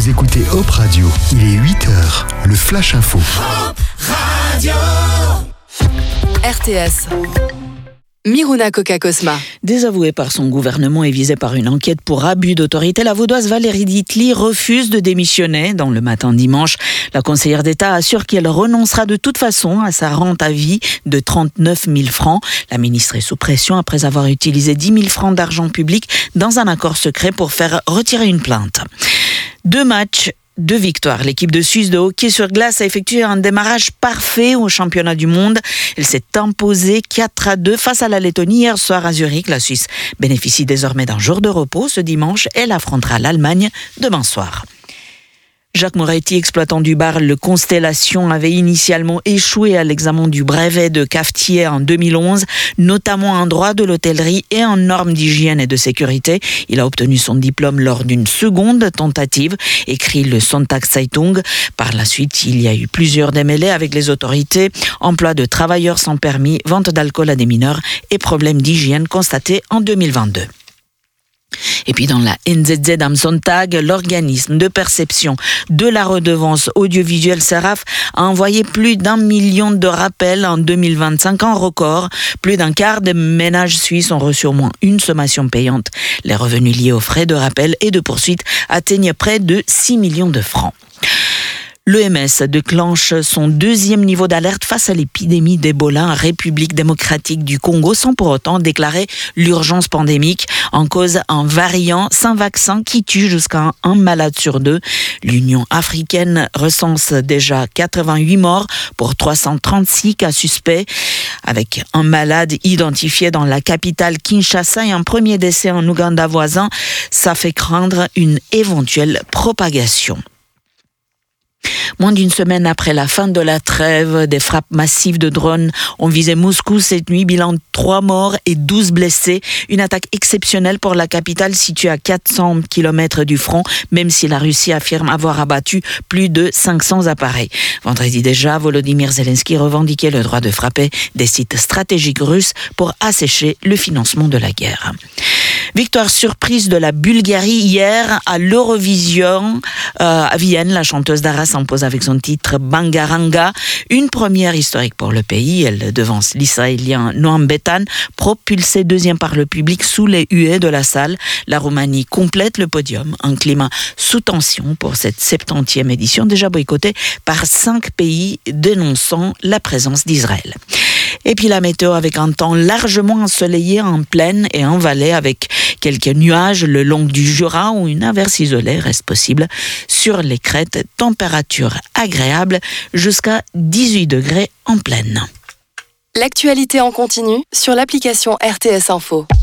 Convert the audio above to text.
Vous écoutez Hop Radio, il est 8h, le Flash Info. Hop Radio RTS. Miruna Coca-Cosma. Désavouée par son gouvernement et visée par une enquête pour abus d'autorité, la vaudoise Valérie Ditli refuse de démissionner. Dans le matin dimanche, la conseillère d'État assure qu'elle renoncera de toute façon à sa rente à vie de 39 000 francs. La ministre est sous pression après avoir utilisé 10 000 francs d'argent public dans un accord secret pour faire retirer une plainte. 2 matchs. 2 victoires. L'équipe de Suisse de hockey sur glace a effectué un démarrage parfait au championnat du monde. Elle s'est imposée 4-2 face à la Lettonie hier soir à Zurich. La Suisse bénéficie désormais d'un jour de repos ce dimanche. Elle affrontera l'Allemagne demain soir. Jacques Moretti, exploitant du bar Le Constellation, avait initialement échoué à l'examen du brevet de cafetier en 2011, notamment en droit de l'hôtellerie et en normes d'hygiène et de sécurité. Il a obtenu son diplôme lors d'une seconde tentative, écrit le Sonntagszeitung. Par la suite, il y a eu plusieurs démêlés avec les autorités, emploi de travailleurs sans permis, vente d'alcool à des mineurs et problèmes d'hygiène constatés en 2022. Et puis dans la NZZ am Sonntag, l'organisme de perception de la redevance audiovisuelle SERAF a envoyé plus d'1 million de rappels en 2025, en record. Plus d'un quart des ménages suisses ont reçu au moins une sommation payante. Les revenus liés aux frais de rappel et de poursuite atteignent près de 6 millions de francs. L'OMS déclenche son 2e niveau d'alerte face à l'épidémie d'Ebola en République démocratique du Congo sans pour autant déclarer l'urgence pandémique. En cause, un variant sans vaccin qui tue jusqu'à un malade sur 2. L'Union africaine recense déjà 88 morts pour 336 cas suspects, avec un malade identifié dans la capitale Kinshasa et un premier décès en Ouganda voisin. Ça fait craindre une éventuelle propagation. Moins d'une semaine après la fin de la trêve, des frappes massives de drones ont visé Moscou cette nuit. Bilan 3 morts et 12 blessés. Une attaque exceptionnelle pour la capitale située à 400 km du front, même si la Russie affirme avoir abattu plus de 500 appareils. Vendredi déjà, Volodymyr Zelensky revendiquait le droit de frapper des sites stratégiques russes pour assécher le financement de la guerre. Victoire surprise de la Bulgarie hier à l'Eurovision à Vienne. La chanteuse Dara s'impose avec son titre Bangaranga, une première historique pour le pays. Elle devance l'Israélien Noam Betan, propulsé 2e par le public sous les huées de la salle. La Roumanie complète le podium, un climat sous tension pour cette 70e édition, déjà boycottée par 5 pays dénonçant la présence d'Israël. Et puis la météo avec un temps largement ensoleillé en plaine et en vallée avec quelques nuages le long du Jura où une averse isolée reste possible sur les crêtes. Température agréable jusqu'à 18 degrés en plaine. L'actualité en continu sur l'application RTS Info.